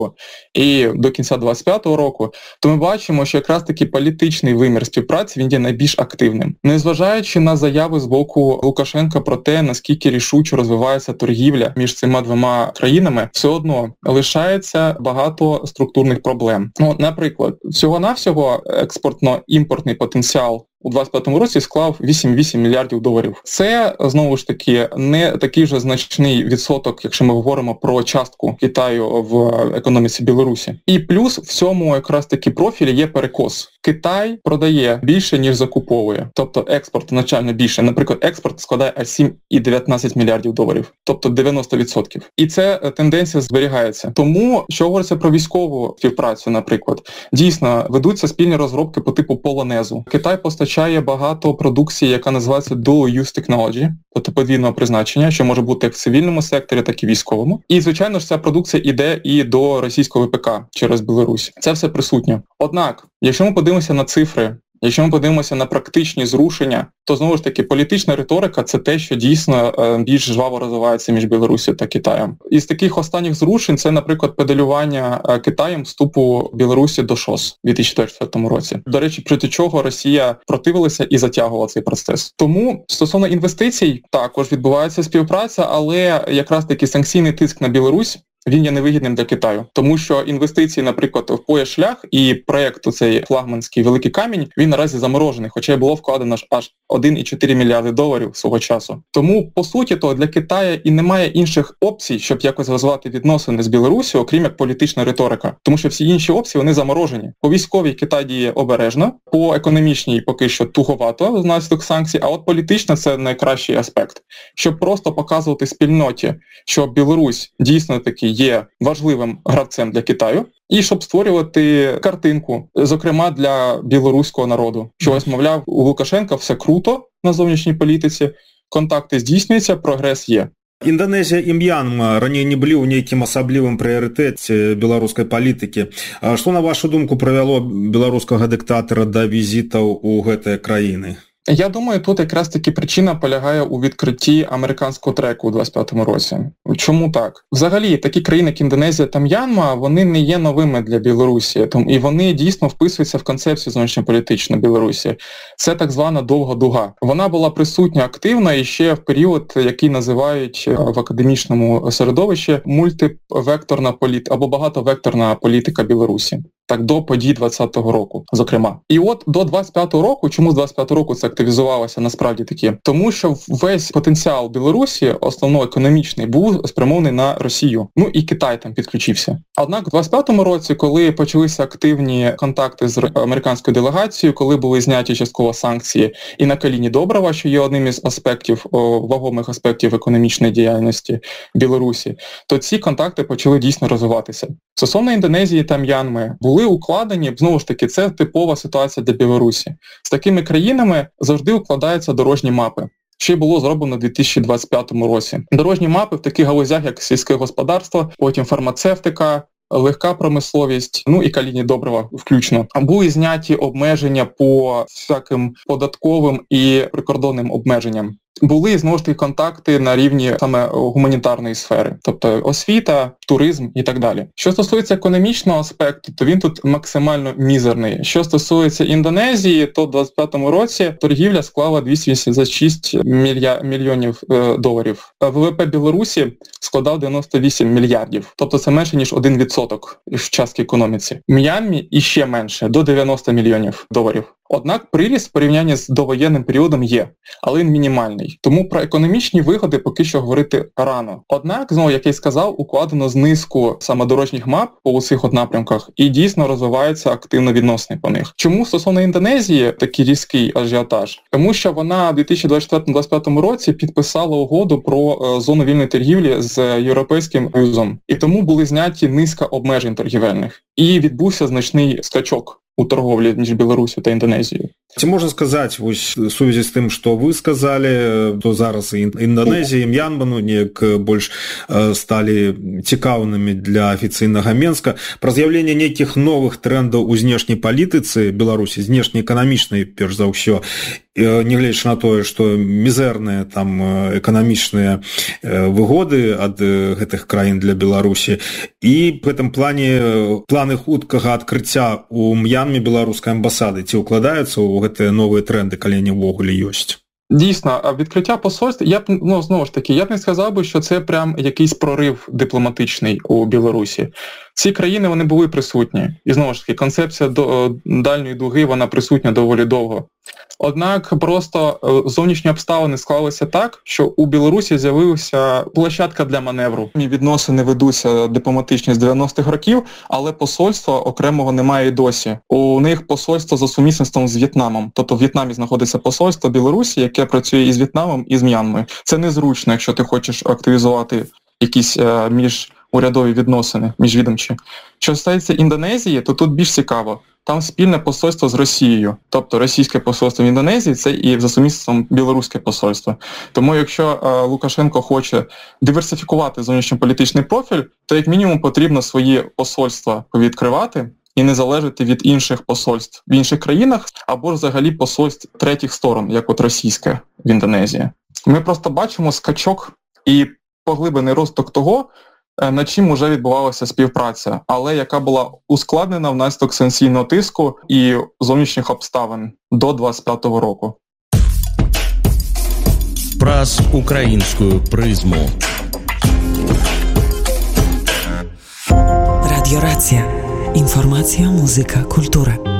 і до кінця 25-го року, то ми бачимо, що якраз таки політичний вимір співпраці, він є найбільш активним. Незважаючи на заяви з боку Лукашенка про те, наскільки рішуче розвивається торгівля між цими двома країнами, все одно лишається багато структурних проблем. Наприклад, всього-навсього експортно-імпортний потенціал у 25-му році склав 8,8 мільярдів доларів. Це, знову ж таки, не такий же значний відсоток, якщо ми говоримо про частку Китаю в економіці Білорусі. І плюс в цьому якраз таки профілі є перекос. Китай продає більше, ніж закуповує. Тобто експорт значально більше. Наприклад, експорт складає аж 7,19 мільярдів доларів. Тобто 90%. І ця тенденція зберігається. Тому, що говориться про військову співпрацю, наприклад, дійсно, ведуться спільні розробки по типу полонезу. Китай постачає багато продукції, яка називається Dual Use Technology, тобто подвійного призначення, що може бути як в цивільному секторі, так і військовому. І, звичайно ж, ця продукція йде і до російського ВПК через Білорусь. Це все присутнє. Однак, якщо ми подивимося на цифри, якщо ми подивимося на практичні зрушення, то, знову ж таки, політична риторика – це те, що дійсно більш жваво розвивається між Білоруссю та Китаєм. Із таких останніх зрушень – це, наприклад, педалювання Китаєм вступу Білорусі до ШОС у 2004 році. До речі, проти чого Росія противилася і затягувала цей процес. Тому, стосовно інвестицій, також відбувається співпраця, але якраз таки санкційний тиск на Білорусь, він є невигідним для Китаю. Тому що інвестиції, наприклад, в пояс-шлях і проєкт оцей флагманський «Великий камінь», він наразі заморожений, хоча й було вкладено аж 1,4 мільярди доларів свого часу. Тому, по суті, то для Китаю і немає інших опцій, щоб якось розвивати відносини з Білоруссю, окрім як політична риторика. Тому що всі інші опції, вони заморожені. По військовій Китай діє обережно, по економічній поки що туговато внаслідок санкцій, а от політична – це найкращий аспект. Щоб просто показувати спільноті, що Білорусь дійсно таки є важливим гравцем для Китаю, і щоб створювати картинку, зокрема для білоруського народу. Що ось, мовляв, у Лукашенка все круто на зовнішній політиці, контакти здійснюються, прогрес є. Інданезія і М'янма раней не були ў нейкім асаблівым прыярытэце беларускай палітыкі. Што, на вашу думку, прывяло беларускага дыктатара да візітаў у гэтыя краіны? Я думаю, тут якраз таки причина полягає у відкритті американського треку у 25-му році. Чому так? Взагалі, такі країни, як Індонезія та М'янма, вони не є новими для Білорусі, і вони дійсно вписуються в концепцію зовнішньополітичної Білорусі. Це так звана довга дуга. Вона була присутня активно і ще в період, який називають в академічному середовищі мультивекторна політика або багатовекторна політика Білорусі. Так, до подій 20-го року, зокрема. І от до 25-го року, чому з 25-го року це активізувалося насправді таки? Тому що весь потенціал Білорусі, основно економічний, був спрямований на Росію. Ну і Китай там підключився. Однак у 25-му році, коли почалися активні контакти з американською делегацією, коли були зняті частково санкції і на коліні Доброва, що є одним із аспектів, вагомих аспектів економічної діяльності Білорусі, то ці контакти почали дійсно розвиватися. Стосовно Індонезії та М'янми, були укладені, знову ж таки, це типова ситуація для Білорусі. З такими країнами завжди укладаються дорожні мапи. Що й було зроблено у 2025 році. Дорожні мапи в таких галузях, як сільське господарство, потім фармацевтика, легка промисловість, ну і калійні добрива включно. Були зняті обмеження по всяким податковим і прикордонним обмеженням. Були, знову ж таки, контакти на рівні саме гуманітарної сфери, тобто освіта, туризм і так далі. Що стосується економічного аспекту, то він тут максимально мізерний. Що стосується Індонезії, то в 2025 році торгівля склала 286 мільйонів доларів. ВВП Білорусі складав 98 мільярдів, тобто це менше, ніж 1% в частки економіці. М'янмі іще менше, до 90 мільйонів доларів. Однак приріст в порівнянні з довоєнним періодом є, але він мінімальний. Тому про економічні вигоди поки що говорити рано. Однак, знову, як я й сказав, укладено знизку саме дорожніх мап по усіх напрямках і дійсно розвиваються активно відносини по них. Чому стосовно Індонезії такий різкий ажіотаж? Тому що вона в 2024-2025 році підписала угоду про зону вільної торгівлі з Європейським Союзом. І тому були зняті низка обмежень торгівельних. І відбувся значний скачок у торговлі між Білоруссю та Індонезією. Ці можна сказаць вось у сувязі з тым, што вы сказалі, то зараз і Індонезія, і М'янма неяк больш сталі цікаўнымі для афіцыйнага Менска. Пра з'яўленне нейкіх новых трэндаў у знешняй палітыцы Беларусі, знешне-эканамічнай перш за ўсё, нягледзячы на тое, што мізэрныя там эканамічныя выгоды ад гэтых краін для Беларусі, і в гэтым плане планы хуткага адкрыцця у М'янме беларускай амбасады ці ўкладаюцца ў гэтыя новыя тренди, калі вони ввогуле ёсць? Дійсно, відкриття посольств, я б, знову ж таки, я б не сказав би, що це прям якийсь прорив дипломатичний у Білорусі. Ці країни, вони були присутні. І знову ж таки, концепція дальньої дуги, вона присутня доволі довго. Однак просто зовнішні обставини склалися так, що у Білорусі з'явилася площадка для маневру. Відносини ведуться дипломатичні з 90-х років, але посольства окремого немає і досі. У них посольство за сумісництвом з В'єтнамом. Тобто в В'єтнамі знаходиться посольство Білорусі, яке працює і з В'єтнамом, і з М'янмою. Це незручно, якщо ти хочеш активізувати якісь міжурядові відносини, міжвідомчі. Що стосується Індонезії, то тут більш цікаво. Там спільне посольство з Росією. Тобто російське посольство в Індонезії – це і за сумісництвом білоруське посольство. Тому якщо Лукашенко хоче диверсифікувати зовнішньополітичний профіль, то як мінімум потрібно свої посольства повідкривати і не залежати від інших посольств в інших країнах, або ж взагалі посольств третіх сторон, як от російське в Індонезії. Ми просто бачимо скачок і поглиблений розвиток того, над чим вже відбувалася співпраця, але яка була ускладнена внаслідок санкційного тиску і зовнішніх обставин до 25-го року. Праз українською призму. Радіо Рація. Інформація, музика, культура.